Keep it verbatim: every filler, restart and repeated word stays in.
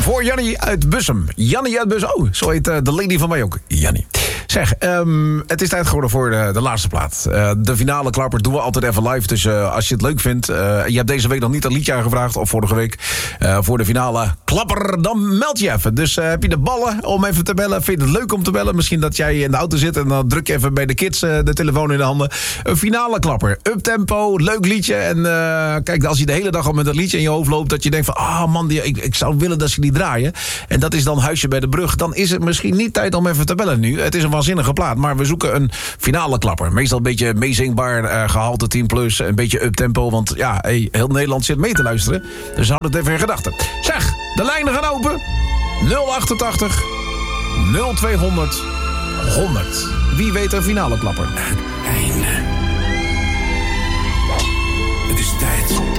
Voor Jannie uit Bussum. Jannie uit Bussum. Oh, zo heet uh, de lady van mij ook. Jannie. Zeg, um, het is tijd geworden voor de, de laatste plaat. Uh, de finale klapper doen we altijd even live. Dus uh, als je het leuk vindt, uh, je hebt deze week nog niet een liedje aangevraagd, of vorige week, uh, voor de finale klapper, dan meld je even. Dus uh, heb je de ballen om even te bellen? Vind je het leuk om te bellen? Misschien dat jij in de auto zit en dan druk je even bij de kids uh, de telefoon in de handen. Een finale klapper. Uptempo, leuk liedje. En uh, kijk, als je de hele dag al met dat liedje in je hoofd loopt, dat je denkt van, ah man, die, ik, ik zou willen dat ze die draaien. En dat is dan Huisje bij de Brug. Dan is het misschien niet tijd om even te bellen nu. Het is een waanzinnige plaat, maar we zoeken een finale klapper. Meestal een beetje meezingbaar, uh, gehalte tien plus, een beetje uptempo, want ja, hey, heel Nederland zit mee te luisteren. Dus houd het even in gedachten. Zeg, de lijnen gaan open. nul achtentachtig nul tweehonderd honderd. Wie weet een finale klapper? Het einde. Het is tijd